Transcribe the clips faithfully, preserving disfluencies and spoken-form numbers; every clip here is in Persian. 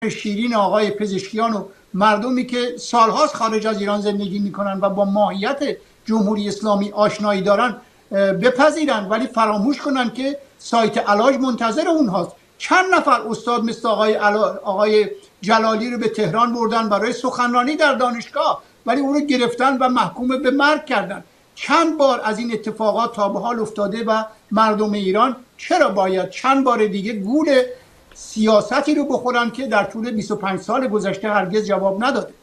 شیرین آقای پزشکیان و مردمی که سالهاست خارج از ایران زندگی میکنن و با ماهیت جمهوری اسلامی آشنایی دارن بپذیرن، ولی فراموش کنن که سایت علاج منتظر اونهاست. چند نفر استاد مثل آقای, آقای جلالی رو به تهران بردن برای سخنرانی در دانشگاه، ولی اون رو گرفتن و محکوم به مرگ کردن. چند بار از این اتفاقات تا به حال افتاده و مردم ایران چرا باید چند بار دیگه گول سیاستی رو بخورن که در طول بیست و پنج سال گذشته هرگز جواب نداده؟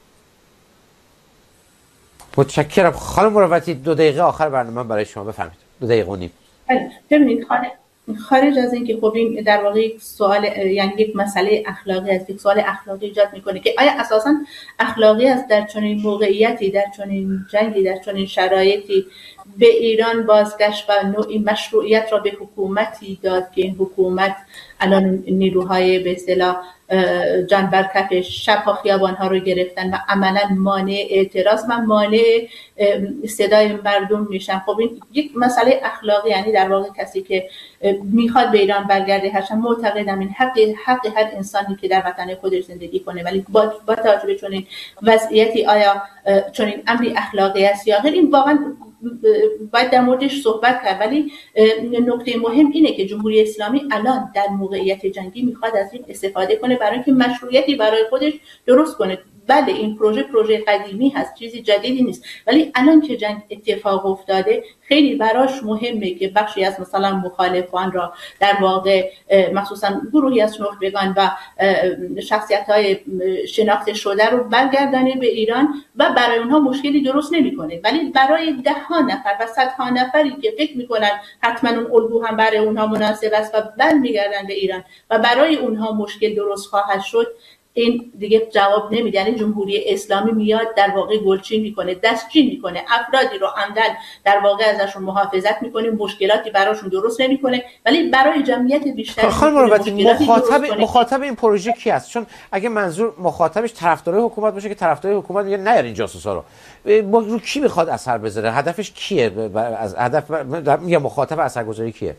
متشکرم. خانم مروتی، دو دقیقه آخر برنامه برای شما، بفرمایید. دو دقیقه و نیم. ببینید، خارج از این که خب این در واقع یک سوال، یعنی یک مسئله اخلاقی است، یک سوال اخلاقی ایجاد میکنه که آیا اساساً اخلاقی است در چنین موقعیتی، در چنین جنگی، در چنین شرایطی به ایران بازگشت و نوعی مشروعیت را به حکومتی داد که این حکومت الان نیروهای به اصطلاح جان بر کف شب‌ها خیابان‌ها رو گرفتن و عملاً مانع اعتراض و مانع صدای مردم میشن. خب این یک مسئله اخلاقی، یعنی در واقع کسی که میخواد به ایران برگرده، هرچند معتقدم این حق حق هر انسانی که در وطن خودش زندگی کنه، ولی با با توجه به چنین وضعیتی آیا چنین امری اخلاقی است یا غیر، این واقعا باید در موردش صحبت کرد. ولی نکته مهم اینه که جمهوری اسلامی الان در موقعیت جنگی میخواد از این استفاده کنه برای اینکه مشروعیتی برای خودش درست کنه. بله این پروژه پروژه قدیمی هست، چیزی جدیدی نیست، ولی الان که جنگ اتفاق افتاده خیلی براش مهمه که بخشی از مثلا مخالفان را در واقع مخصوصا گروهی از نخبگان و شخصیت‌های شناخته شده رو برگردانه به ایران و برای اونها مشکلی درست نمی‌کنه، ولی برای ده ها نفر و صدها نفری که فکر می‌کنن حتما اون الگو هم برای اونها مناسب است و برمیگردن به ایران و برای اونها مشکل درست خواهد شد، این دیگه جواب نمیده. یعنی جمهوری اسلامی میاد در واقع گلچین میکنه، دستچین میکنه، افرادی رو عمدن در واقع ازشون محافظت میکنه، مشکلاتی براشون درست نمیکنه، ولی برای جمعیت بیشتر. خانم مروتی، مخاطب مخاطب این پروژه کی است؟ چون اگه منظور مخاطبش طرفدارای حکومت باشه که طرفدارای حکومت میگه نیارین جاسوسا رو، رو کی میخواد اثر بذاره؟ هدفش کیه؟ از هدف میگه مخاطب اثرگذاری کیه؟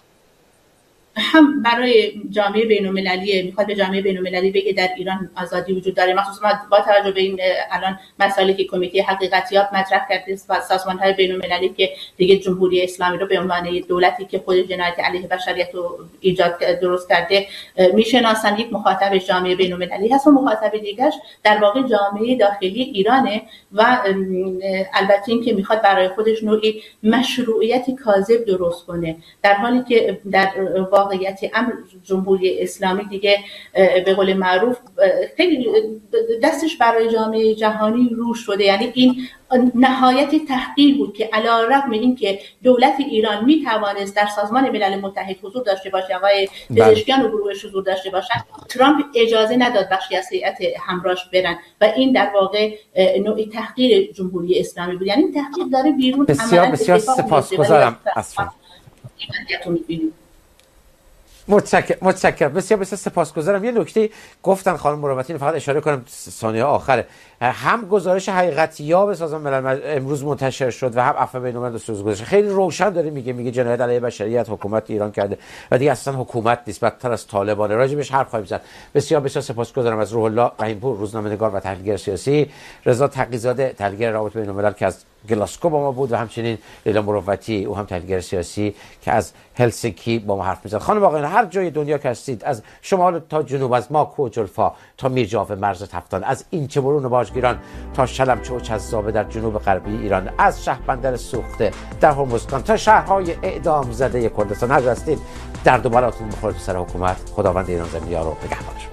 هم برای جامعه بین‌المللی میخواد به جامعه بین‌المللی بگه در ایران آزادی وجود داره، مخصوصا با توجه به این الان مسائلی که کمیته حقیقتیاب مطرح کرده و سازمان‌های بین‌المللی که دیگه جمهوری اسلامی رو به عنوان دولتی که خود جنایت علیه بشریت رو ایجاد درست کرده میشناسن. یک مخاطب جامعه بین‌المللی هست و مخاطب دیگرش در واقع جامعه داخلی ایرانه و البته این که میخواد برای خودش نوعی مشروعیت کاذب درست کنه، در حالی که در واقعیت امر جمهوری اسلامی دیگه به قول معروف خیلی دستش برای جامعه جهانی رو شده. یعنی این نهایت تحقیر بود که علی رغم این که دولت ایران می توانست در سازمان ملل متحد حضور داشته باشه، آقای پزشکیان و گروهش حضور داشته باشن، ترامپ اجازه نداد بخشی از هیئت همراهش برن و این در واقع نوعی تحقیر جمهوری اسلامی بود. یعنی این تحقیر داره بیرون. بسیار بسیار سپاسگزارم از شما. متشکرم متشکرم بسیار بسیار سپاسگزارم. یه نکته گفتن خانم مروتی، فقط اشاره کنم ثانیه آخره، هم گزارش حقیقتیاب سازمان ملل امروز منتشر شد و هم عفو بین‌الملل دو روز گذشته خیلی روشن داره میگه میگه جنایت علیه بشریت حکومت ایران کرده و دیگه اصلا حکومت نیست، بدتر از طالبانه. راجبش حرف خواهیم زد. بسیار بسیار سپاسگزارم از روح الله رحیم‌پور، روزنامه‌نگار و تحلیلگر سیاسی، رضا تقی‌زاده، تحلیلگر روابط بین‌الملل که از گلاسکو با ما بود و همچنین لیلا مروتی، او هم تحلیلگر سیاسی که از هلسینکی با ما حرف میزد. خانم آقایان، هر جای دنیا که هستید، از شمال تا جنوب، از ماکو و جلفا تا میرجاف مرز تفتان، از اینچه برون باجگیران تا شلمچه و چذابه در جنوب غربی ایران، از شهربندر سوخته در هرمزگان تا شهرهای اعدام زده کردستان، هر جا هستید درد و بلاتون بخوره تو سر حکومت. خداوند ایران زمین یار و نگهدارش.